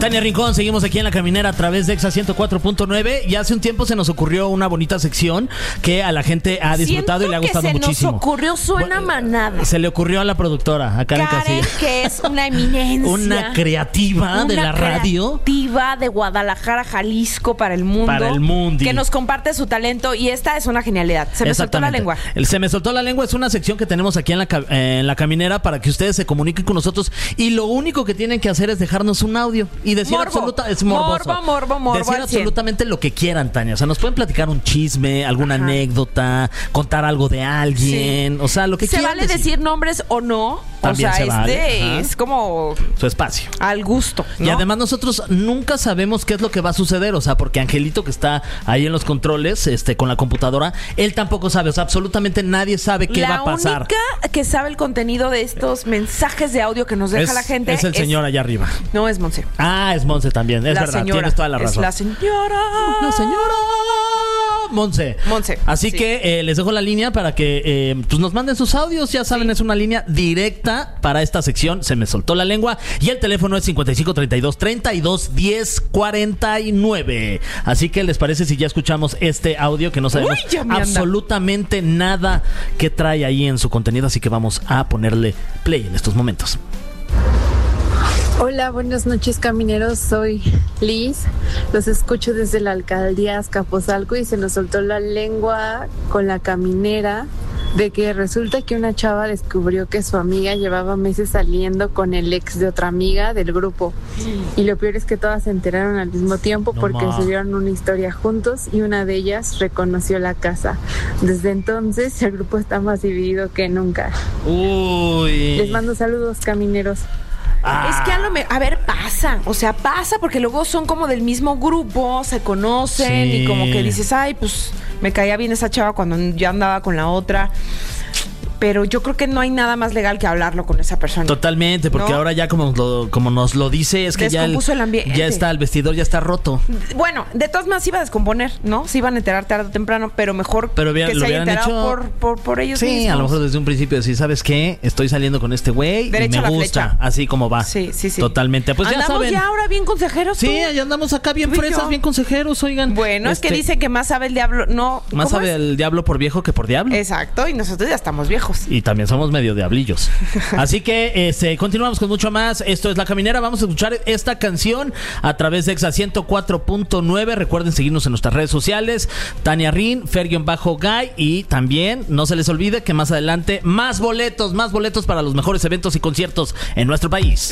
Tania Rincón, seguimos aquí en La Caminera a través de Exa 104.9 y hace un tiempo se nos ocurrió una bonita sección que a la gente ha disfrutado y le ha gustado muchísimo. Se nos ocurrió, suena manada. Se le ocurrió a la productora, a Karen Casilla. Que es una eminencia. Una creativa de la radio. Creativa de Guadalajara, Jalisco, para el mundo. Para el mundo. Que nos comparte su talento y esta es una genialidad. Se me soltó la lengua. El Se me soltó la lengua es una sección que tenemos aquí en la Caminera para que ustedes se comuniquen con nosotros y lo único que tienen que hacer es dejarnos un audio y decir morbo, decir absolutamente lo que quieran, Tania. O sea, nos pueden platicar un chisme, alguna anécdota, contar algo de alguien, o sea, lo que quieran. Se vale decir nombres o no. También o sea, se vale. Es como su espacio. Al gusto, ¿no? Y además nosotros nunca sabemos qué es lo que va a suceder. O sea, porque Angelito, que está ahí en los controles, con la computadora, él tampoco sabe. O sea, absolutamente nadie sabe qué va a pasar. La única que sabe el contenido de estos mensajes de audio que nos deja la gente es el señor allá arriba. No, es Monse. Ah, es Monse también. Es verdad, tienes toda la razón. Es la señora. La señora Monse. Así que les dejo la línea para que pues nos manden sus audios. Ya saben, es una línea directa para esta sección. Se me soltó la lengua. Y el teléfono es 5532-321049. Así que les parece si ya escuchamos este audio que no sabemos absolutamente nada que trae ahí en su contenido. Así que vamos a ponerle play en estos momentos. Hola, buenas noches, camineros. Soy Liz. Los escucho desde la alcaldía Azcapotzalco y se nos soltó la lengua con la caminera de que resulta que una chava descubrió que su amiga llevaba meses saliendo con el ex de otra amiga del grupo. Y lo peor es que todas se enteraron al mismo tiempo porque subieron una historia juntos y una de ellas reconoció la casa. Desde entonces el grupo está más dividido que nunca. Uy. Les mando saludos, camineros. Es que a ver, pasa porque luego son como del mismo grupo, se conocen y como que dices, ay, pues me caía bien esa chava cuando ya andaba con la otra. Pero yo creo que no hay nada más legal que hablarlo con esa persona. Totalmente, porque ahora ya como nos lo dice, es que ya el ambiente. Ya está, el vestidor ya está roto. Bueno, de todas maneras se iba a descomponer, ¿no? Se iban a enterar tarde o temprano, pero mejor que se haya enterado por ellos mismos. Sí, a lo mejor desde un principio decir, ¿sabes qué? Estoy saliendo con este güey y me gusta, flecha. así como va. Sí. Totalmente. Pues andamos ya saben. Ya ahora bien consejeros. Sí, ya andamos acá bien fresas, bien consejeros, oigan. Bueno, es que dice que más sabe el diablo, no. Más sabe el diablo por viejo que por diablo. Exacto, y nosotros ya estamos viejos. Y también somos medio diablillos. Así que continuamos con mucho más. Esto es La Caminera. Vamos a escuchar esta canción a través de Exa 104.9. Recuerden seguirnos en nuestras redes sociales. Tania Rin, Fer-Guy. Y también no se les olvide que más adelante más boletos para los mejores eventos y conciertos en nuestro país.